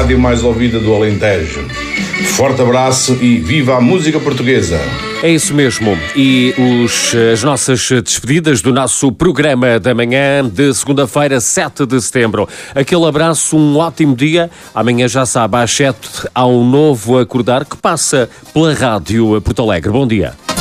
rádio mais ouvida do Alentejo. Forte abraço e viva a música portuguesa! É isso mesmo. E as nossas despedidas do nosso programa da manhã de segunda-feira, 7 de setembro. Aquele abraço, um ótimo dia. Amanhã já sabe, às 7 há um novo Acordar que passa pela Rádio Porto Alegre. Bom dia.